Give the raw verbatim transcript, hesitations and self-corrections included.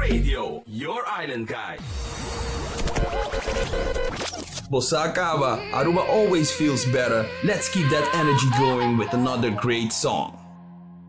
Radio, your island guide. Bossa acaba, Aruba always feels better. Let's keep that energy going with another great song.